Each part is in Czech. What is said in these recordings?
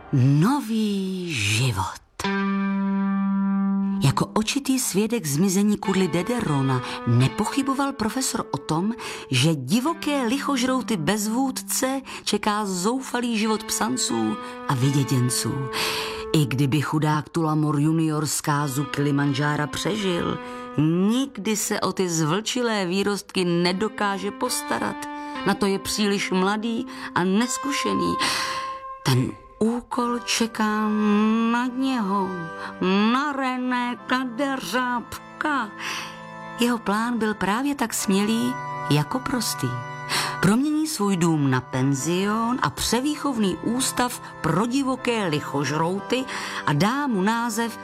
Nový život. Jako očitý svědek zmizení kudly Dederona nepochyboval profesor o tom, že divoké lichožrouty bez vůdce čeká zoufalý život psanců a vyděděnců. I kdyby chudák Tullamore junior zkázu Kilimandžára přežil, nikdy se o ty zvlčilé výrostky nedokáže postarat. Na to je příliš mladý a neskušený. Ten úkol čeká na něho, na René Kadeřábka. Jeho plán byl právě tak smělý jako prostý. Promění svůj dům na penzion a převýchovný ústav pro divoké lichožrouty a dá mu název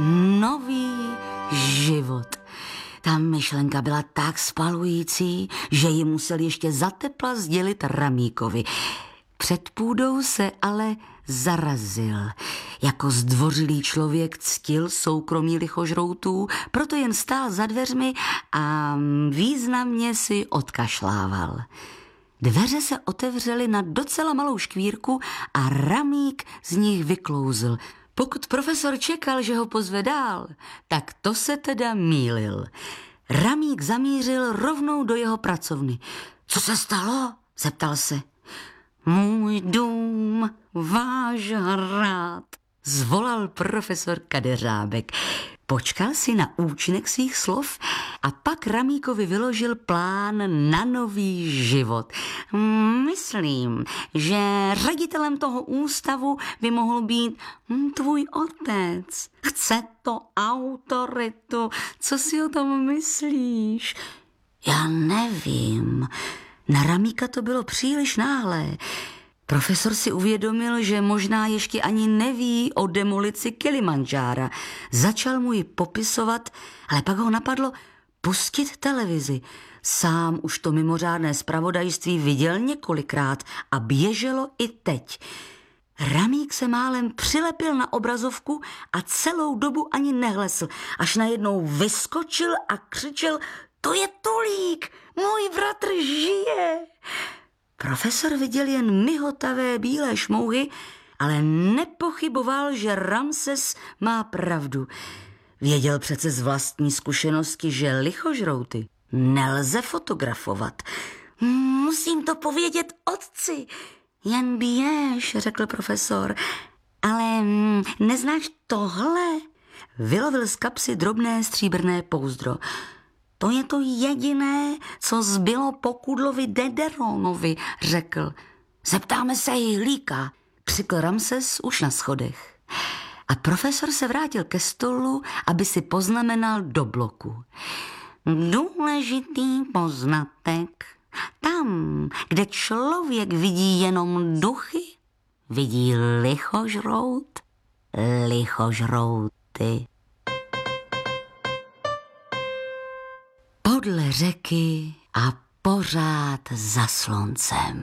Nový život. Ta myšlenka byla tak spalující, že ji musel ještě zatepla sdělit Ramíkovi. Před půdou se ale zarazil. Jako zdvořilý člověk ctil soukromí lichožroutů, proto jen stál za dveřmi a významně si odkašlával. Dveře se otevřely na docela malou škvírku a Ramík z nich vyklouzl. Pokud profesor čekal, že ho pozve dál, tak to se teda mýlil. Ramík zamířil rovnou do jeho pracovny. Co se stalo? Zeptal se. Můj dům, váš hrad, zvolal profesor Kadeřábek. Počkal si na účinek svých slov a pak Ramíkovi vyložil plán na nový život. Myslím, že ředitelem toho ústavu by mohl být tvůj otec. Chce to autoritu. Co si o tom myslíš? Já nevím. Na Ramíka to bylo příliš náhlé. Profesor si uvědomil, že možná ještě ani neví o demolici Kilimandžára. Začal mu ji popisovat, ale pak ho napadlo pustit televizi. Sám už to mimořádné zpravodajství viděl několikrát a běželo i teď. Ramík se málem přilepil na obrazovku a celou dobu ani nehlesl, až najednou vyskočil a křičel: To je Tulík, můj bratr žije. Profesor viděl jen mihotavé bílé šmouhy, ale nepochyboval, že Ramses má pravdu. Věděl přece z vlastní zkušenosti, že lichožrouty nelze fotografovat. Musím to povědět otci. Jen běž, řekl profesor. Ale neznáš tohle? Vylovil z kapsy drobné stříbrné pouzdro. To je to jediné, co zbylo po kudlovi Dederonovi, řekl. Zeptáme se Jhlíka, křikl Ramses už na schodech. A profesor se vrátil ke stolu, aby si poznamenal do bloku. Důležitý poznatek. Tam, kde člověk vidí jenom duchy, vidí lichožrouty. Podle řeky a pořád za sluncem.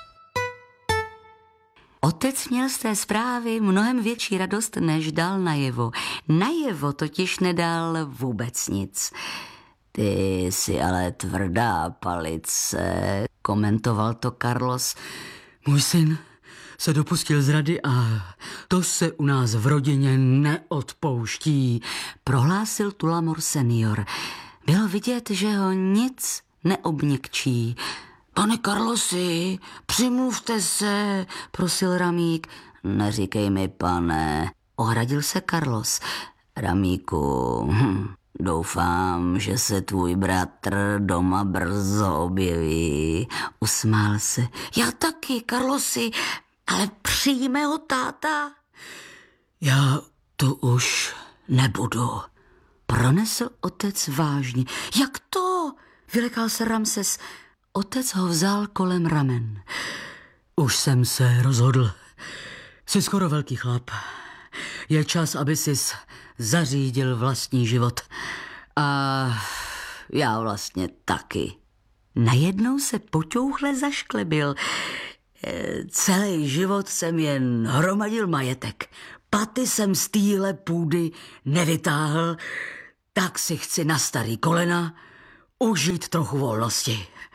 Otec měl z té zprávy mnohem větší radost, než dal najevo. Najevo totiž nedal vůbec nic. Ty jsi ale tvrdá palice, komentoval to Carlos. Můj syn se dopustil zrady a to se u nás v rodině neodpouští, prohlásil Tullamore senior. Bylo vidět, že ho nic neobněkčí. Pane Carlosi, přimluvte se, prosil Ramík. Neříkej mi, pane, ohradil se Carlos. Ramíku, doufám, že se tvůj bratr doma brzo objeví, usmál se. Já taky, Carlosi, ale přijme ho táta. Já to už nebudu, pronesl otec vážně. Jak to? Vylekal se Ramses. Otec ho vzal kolem ramen. Už jsem se rozhodl. Jsi skoro velký chlap. Je čas, aby sis zařídil vlastní život. A já vlastně taky. Najednou se poťouchle zašklebil. Celý život jsem jen hromadil majetek. Paty jsem z téhle půdy nevytáhl, tak si chci na starý kolena užít trochu volnosti.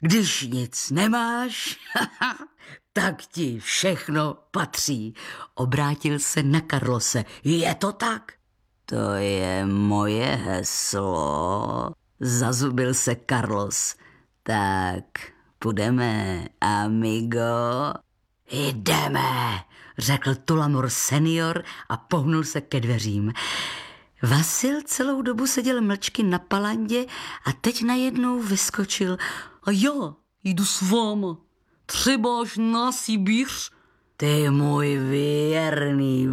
Když nic nemáš, tak ti všechno patří. Obrátil se na Carlose. Je to tak? To je moje heslo. Zazubil se Carlos. Tak, půjdeme, amigo. Jdeme, řekl Tullamore senior a pohnul se ke dveřím. Vasil celou dobu seděl mlčky na palandě a teď najednou vyskočil. A já jdu s váma, třeba až na Sibíř. Ty můj věrný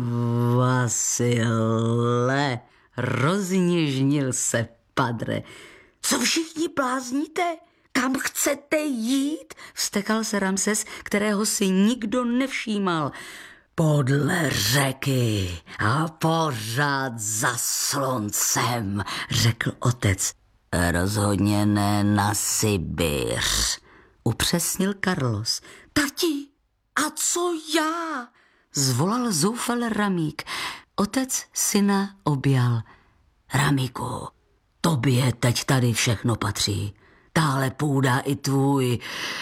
Vasile, rozněžnil se Padre. Co všichni blázníte? Kam chcete jít? Vztekal se Ramses, kterého si nikdo nevšímal. Podle řeky a pořád za sluncem, řekl otec. Rozhodně ne na Sibíř, upřesnil Carlos. Tati, a co já? Zvolal zoufale Ramík. Otec syna objal. Ramíku, tobě teď tady všechno patří. Táhle půda i tvůj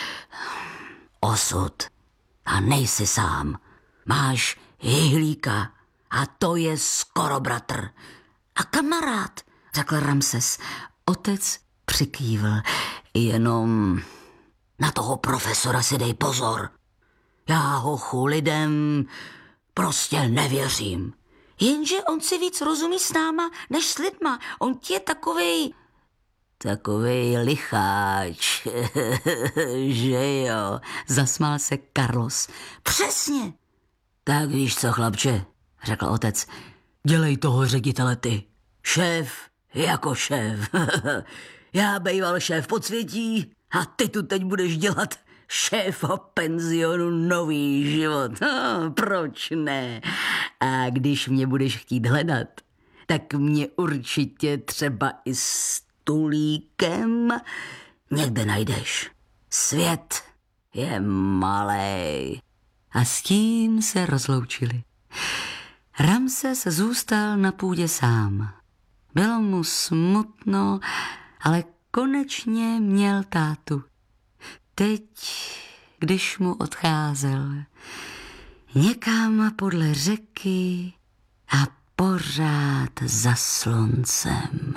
osud. A nejsi sám. Máš Jihlíka a to je skoro bratr. A kamarád, řekl Ramses. Otec přikývl. Jenom na toho profesora si dej pozor. Já hochu lidem prostě nevěřím. Jenže on si víc rozumí s náma, než s lidma. On ti je takovej licháč, že jo, zasmál se Carlos. Přesně. Tak víš co, chlapče, řekl otec, dělej toho ředitele ty. Šéf jako šéf. Já bejval šéf podsvětí a ty tu teď budeš dělat šéfa penzionu Nový život. Proč ne? A když mě budeš chtít hledat, tak mě určitě třeba i stulíkem někde najdeš. Svět je malej. A s tím se rozloučili. Ramses zůstal na půdě sám. Bylo mu smutno, ale konečně měl tátu. Teď, když mu odcházel, někam podle řeky a pořád za sluncem.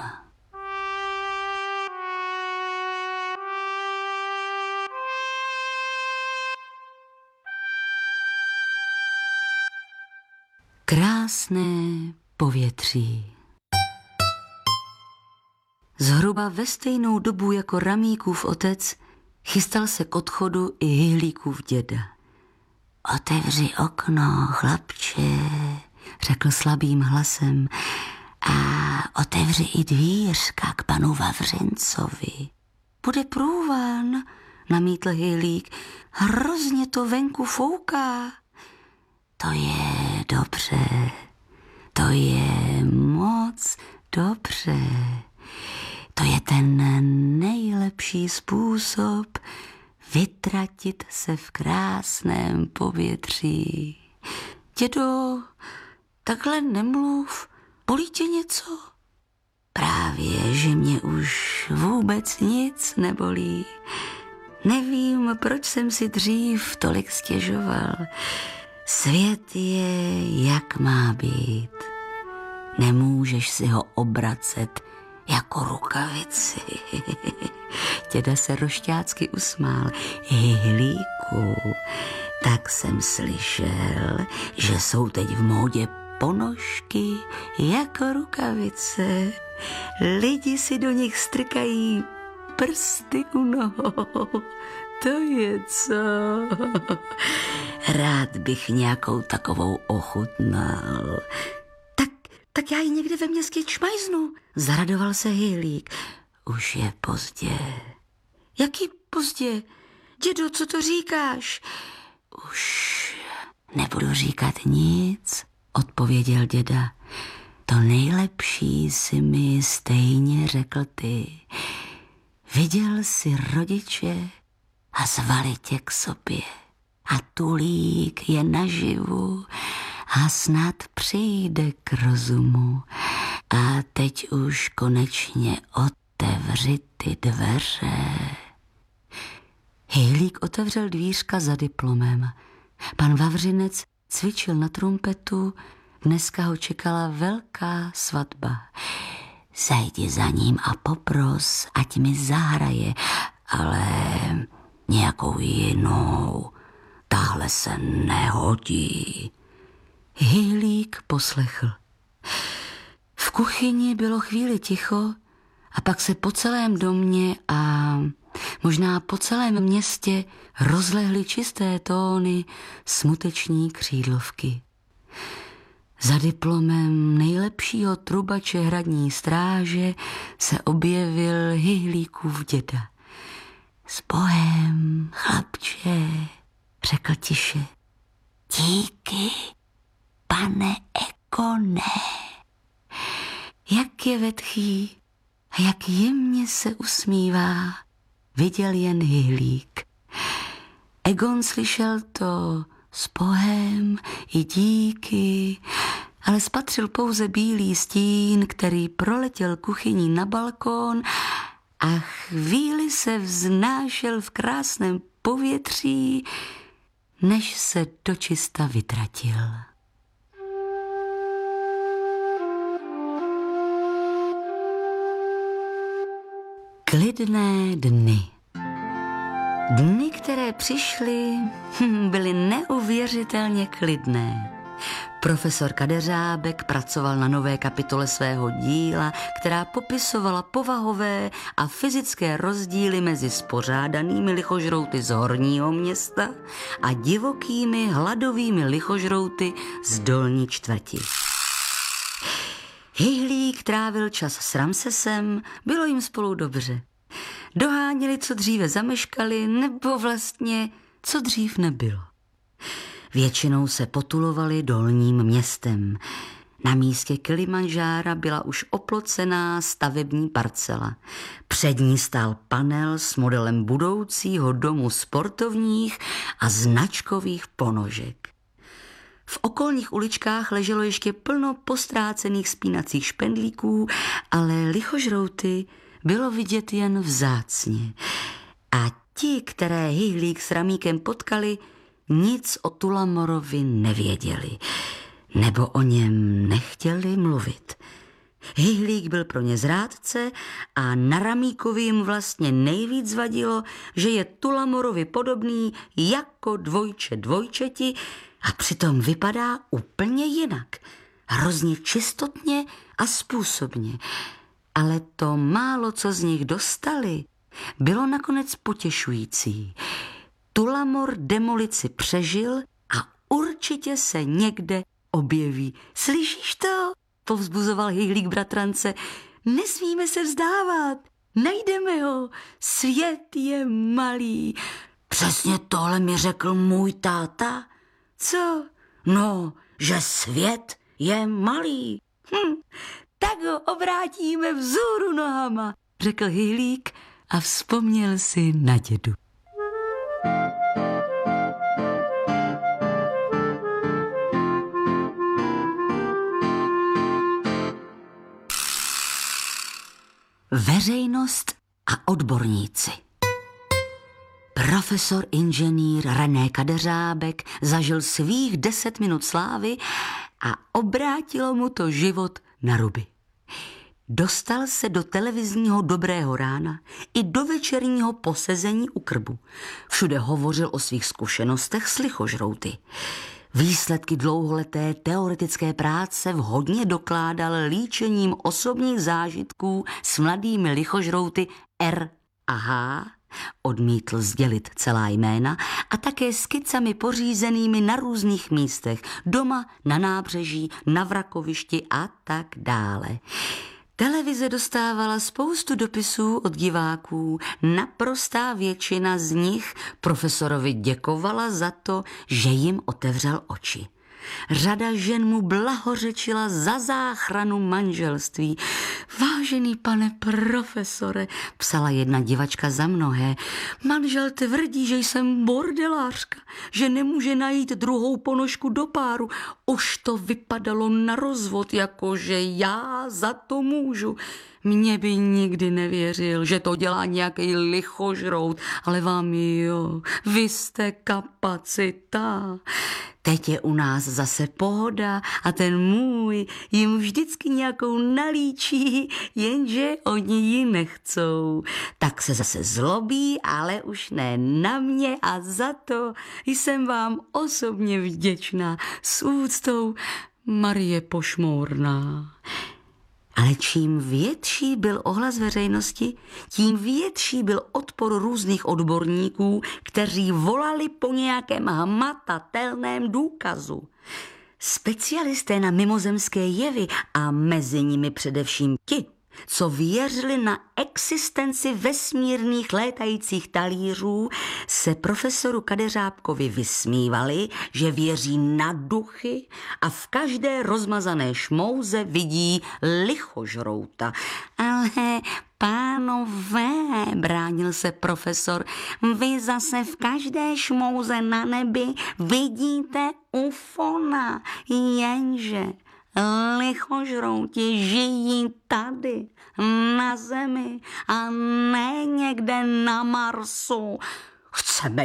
Krásné povětří. Zhruba ve stejnou dobu jako Ramíkův otec chystal se k odchodu i Jihlíkův děda. Otevři okno, chlapče, řekl slabým hlasem, a otevři i dvířka k panu Vavřincovi. Bude průvan, namítl Jihlík, hrozně to venku fouká. To je dobře, to je moc dobře. To je ten nejlepší způsob vytratit se v krásném povětří. Dědo, takhle nemluv, bolí tě něco? Právě, že mě už vůbec nic nebolí. Nevím, proč jsem si dřív tolik stěžoval. Svět je, jak má být. Nemůžeš si ho obracet jako rukavici. Děda se rošťácky usmál. Jihlíku, tak jsem slyšel, že jsou teď v módě ponožky jako rukavice. Lidi si do nich strkají prsty u nohou. To je co? Rád bych nějakou takovou ochutnal. Tak já ji někde ve městě čmajznu, zaradoval se Jihlík. Už je pozdě. Jaký pozdě? Dědo, co to říkáš? Už nebudu říkat nic, odpověděl děda. To nejlepší si mi stejně řekl ty. Viděl si rodiče a zvali tě k sobě. A Tulík je naživu a snad přijde k rozumu. A teď už konečně otevři ty dveře. Hejlík otevřel dvířka za diplomem. Pan Vavřinec cvičil na trumpetu, dneska ho čekala velká svatba. Zajdi za ním a popros, ať mi zahraje, ale nějakou jinou. Tahle se nehodí. Hejlík poslechl. V kuchyni bylo chvíli ticho a pak se po celém domě a možná po celém městě rozlehly čisté tóny smuteční křídlovky. Za diplomem nejlepšího trubače hradní stráže se objevil Hejlíkův děda. S Bohem, chlapče, řekl tiše. Díky, pane Egone. Jak je vetchý a jak jemně se usmívá, viděl jen Hejlík. Egon slyšel to s Bohem i díky, ale spatřil pouze bílý stín, který proletěl kuchyní na balkón a chvíli se vznášel v krásném povětří, než se dočista vytratil. Klidné dny. Dny, které přišly, byly neuvěřitelně klidné. Profesor Kadeřábek pracoval na nové kapitole svého díla, která popisovala povahové a fyzické rozdíly mezi spořádanými lichožrouty z horního města a divokými hladovými lichožrouty z dolní čtvrti. Hejlík trávil čas s Ramsesem, bylo jim spolu dobře. Doháněli, co dříve zameškali, nebo vlastně, co dřív nebylo. Většinou se potulovali dolním městem. Na místě Kilimanjára byla už oplocená stavební parcela. Před ní stál panel s modelem budoucího domu sportovních a značkových ponožek. V okolních uličkách leželo ještě plno postrácených spínacích špendlíků, ale lichožrouty bylo vidět jen vzácně. A ti, které Hejlík s Ramíkem potkali, nic o Tulamorovi nevěděli, nebo o něm nechtěli mluvit. Hejlík byl pro ně zrádce a na Ramíkovi jim vlastně nejvíc vadilo, že je Tulamorovi podobný jako dvojče dvojčeti a přitom vypadá úplně jinak, hrozně čistotně a způsobně. Ale to málo, co z nich dostali, bylo nakonec potěšující. Tulamor demolici přežil a určitě se někde objeví. Slyšíš to? Povzbuzoval Hejlík bratrance. Nesmíme se vzdávat. Najdeme ho. Svět je malý. Přesně tohle mi řekl můj táta. Co? No, že svět je malý. Tak ho obrátíme vzhůru nohama, řekl Hejlík a vzpomněl si na dědu. Veřejnost a odborníci. Profesor inženýr René Kadeřábek zažil svých 10 minut slávy a obrátilo mu to život na ruby. Dostal se do televizního Dobrého rána i do večerního posezení u krbu. Všude hovořil o svých zkušenostech s lichožrouty. Výsledky dlouholeté teoretické práce vhodně dokládal líčením osobních zážitků s mladými lichožrouty R a H, odmítl sdělit celá jména, a také skicami pořízenými na různých místech, doma, na nábřeží, na vrakovišti a tak dále. Televize dostávala spoustu dopisů od diváků. Naprostá většina z nich profesorovi děkovala za to, že jim otevřel oči. Řada žen mu blahořečila za záchranu manželství. Vážený pane profesore, psala jedna divačka za mnohé, manžel tvrdí, že jsem bordelářka, že nemůže najít druhou ponožku do páru. Už to vypadalo na rozvod, jakože já za to můžu. Mně by nikdy nevěřil, že to dělá nějaký lichožrout, ale vám jo, vy jste kapacita. Teď je u nás zase pohoda a ten můj jim vždycky nějakou nalíčí, jenže oni ji nechcou. Tak se zase zlobí, ale už ne na mě a za to jsem vám osobně vděčná. S úctou, Marie Pošmourná. Ale čím větší byl ohlas veřejnosti, tím větší byl odpor různých odborníků, kteří volali po nějakém hmatatelném důkazu. Specialisté na mimozemské jevy a mezi nimi především ti, co věřili na existenci vesmírných létajících talířů, se profesoru Kadeřábkovi vysmívali, že věří na duchy a v každé rozmazané šmouze vidí lichožrouta. Ale pánové, bránil se profesor, vy zase v každé šmouze na nebi vidíte ufona, jenže lichožrouti žijí tady, na Zemi a ne někde na Marsu. Chceme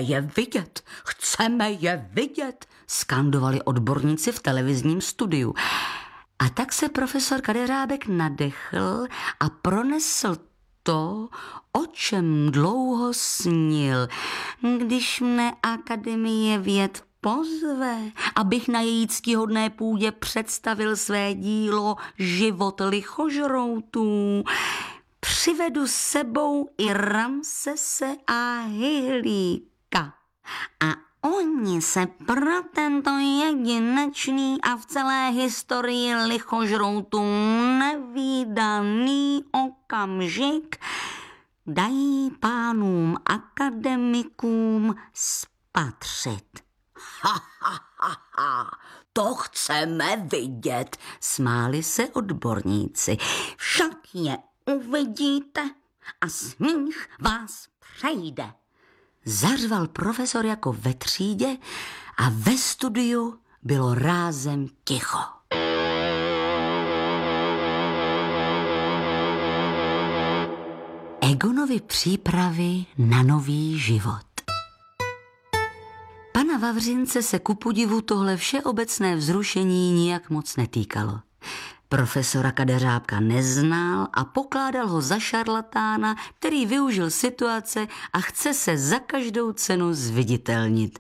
je vidět, skandovali odborníci v televizním studiu. A tak se profesor Kadeřábek nadechl a pronesl to, o čem dlouho snil. Když mne Akademie věd pozve, abych na její ctihodné půdě představil své dílo Život lichožroutů, přivedu s sebou i Ramsese a Hyhlíka. A oni se pro tento jedinečný a v celé historii lichožroutů nevídaný okamžik dají pánům akademikům spatřit. To chceme vidět, smáli se odborníci. Však je uvidíte a smích vás přejde. Zařval profesor jako ve třídě a ve studiu bylo rázem ticho. Egonovy přípravy na nový život. Pana Vavřince se ku podivu tohle všeobecné vzrušení nijak moc netýkalo. Profesora Kadeřábka neznal a pokládal ho za šarlatána, který využil situace a chce se za každou cenu zviditelnit.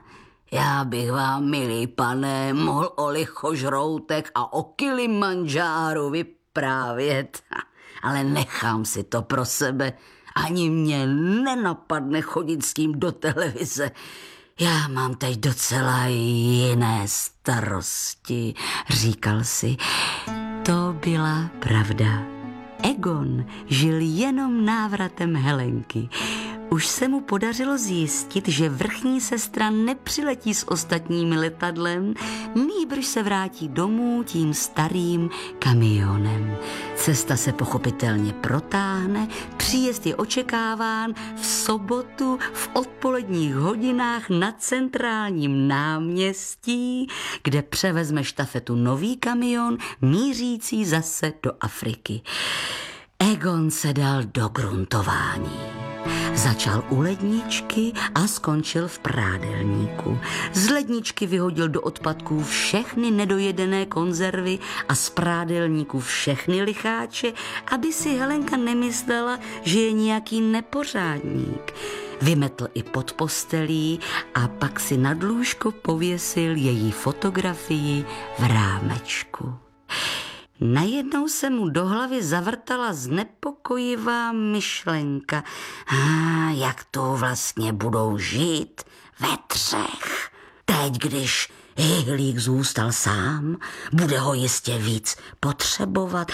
Já bych vám, milý pane, mohl o lichožroutech a o Kilimandžáru vyprávět, ale nechám si to pro sebe. Ani mě nenapadne chodit s tím do televize. Já mám teď docela jiné starosti, říkal si. To byla pravda. Egon žil jenom návratem Helenky. Už se mu podařilo zjistit, že vrchní sestra nepřiletí s ostatními letadlem, nýbrž se vrátí domů tím starým kamionem. Cesta se pochopitelně protáhne, příjezd je očekáván v sobotu v odpoledních hodinách na centrálním náměstí, kde převezme štafetu nový kamion mířící zase do Afriky. Egon se dal do gruntování. Začal u ledničky a skončil v prádelníku. Z ledničky vyhodil do odpadků všechny nedojedené konzervy a z prádelníku všechny licháče, aby si Helenka nemyslela, že je nějaký nepořádník. Vymetl i pod postelí a pak si nad lůžko pověsil její fotografii v rámečku. Najednou se mu do hlavy zavrtala znepokojivá myšlenka. Jak to vlastně budou žít ve třech? Teď, když Hyhlík zůstal sám, bude ho jistě víc potřebovat.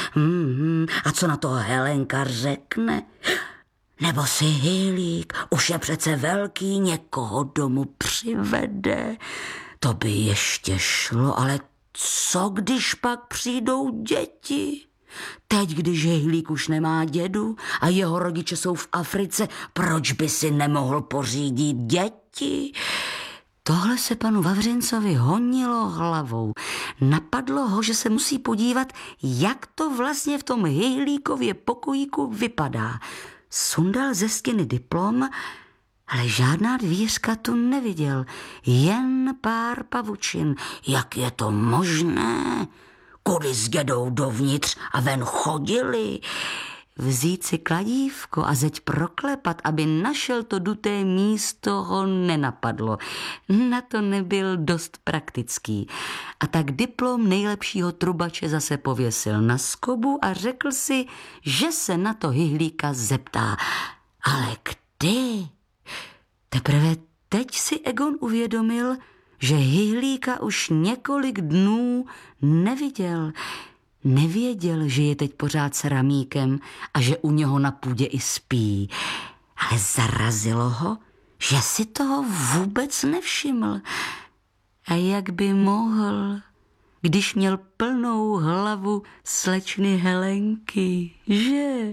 A co na to Helenka řekne? Nebo si Hyhlík už je přece velký, někoho domů přivede. To by ještě šlo, ale co když pak přijdou děti? Teď, když Hyhlík už nemá dědu a jeho rodiče jsou v Africe, proč by si nemohl pořídit děti? Tohle se panu Vavřincovi honilo hlavou. Napadlo ho, že se musí podívat, jak to vlastně v tom Hyhlíkově pokojíku vypadá. Sundal ze stěny diplom, ale žádná dvířka tu neviděl, jen pár pavučin. Jak je to možné? Kudy s dědou dovnitř a ven chodili? Vzít si kladívko a zeď proklepat, aby našel to duté místo, ho nenapadlo. Na to nebyl dost praktický. A tak diplom nejlepšího trubače zase pověsil na skobu a řekl si, že se na to Hyhlíka zeptá. Ale kdy? Teprve teď si Egon uvědomil, že Hyhlíka už několik dnů neviděl. Nevěděl, že je teď pořád s Ramíkem a že u něho na půdě i spí. Ale zarazilo ho, že si toho vůbec nevšiml. A jak by mohl, když měl plnou hlavu slečny Helenky, že?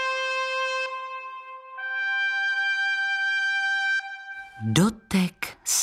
Dotek